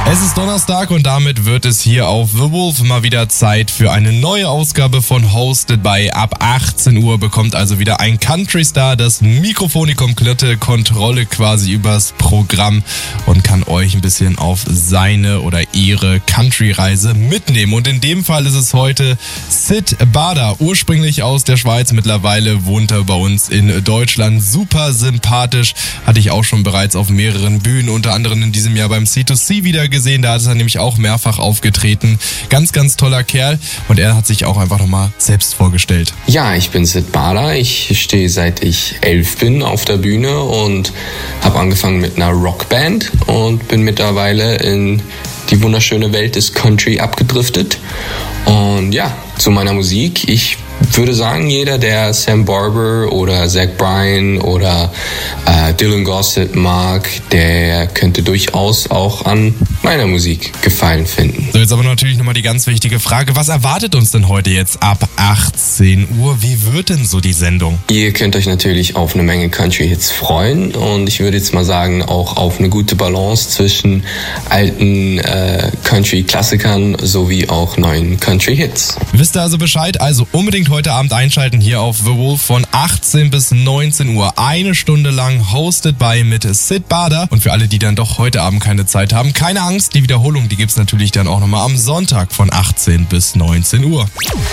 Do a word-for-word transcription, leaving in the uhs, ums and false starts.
Es ist Donnerstag und damit wird es hier auf The Wolf mal wieder Zeit für eine neue Ausgabe von Hosted by. Ab achtzehn Uhr bekommt also wieder ein Country-Star das Mikrofon, die komplette Kontrolle quasi übers Programm und kann euch ein bisschen auf seine oder ihre Country-Reise mitnehmen. Und in dem Fall ist es heute Syd Barder, ursprünglich aus der Schweiz, mittlerweile wohnt er bei uns in Deutschland. Super sympathisch, hatte ich auch schon bereits auf mehreren Bühnen, unter anderem in diesem Jahr beim C zwei C wieder gesehen. Da ist er nämlich auch mehrfach aufgetreten. Ganz, ganz toller Kerl und er hat sich auch einfach nochmal selbst vorgestellt. Ja, ich bin Syd Barder. Ich stehe seit ich elf bin auf der Bühne und habe angefangen mit einer Rockband und bin mittlerweile in die wunderschöne Welt des Country abgedriftet. Und ja, zu meiner Musik. Ich würde sagen, jeder, der Sam Barber oder Zach Bryan oder äh, Dylan Gossett mag, der könnte durchaus auch an meiner Musik Gefallen finden. So, jetzt aber natürlich nochmal die ganz wichtige Frage, was erwartet uns denn heute jetzt ab achtzehn Uhr? Wie wird denn so die Sendung? Ihr könnt euch natürlich auf eine Menge Country-Hits freuen und ich würde jetzt mal sagen, auch auf eine gute Balance zwischen alten äh, Country-Klassikern sowie auch neuen Country-Hits. Wisst ihr also Bescheid? Also unbedingt heute Abend einschalten hier auf The Wolf von achtzehn bis neunzehn Uhr. Eine Stunde lang Hosted by mit Syd Barder. Und für alle, die dann doch heute Abend keine Zeit haben, keine Angst, die Wiederholung, die gibt's natürlich dann auch nochmal am Sonntag von achtzehn bis neunzehn Uhr.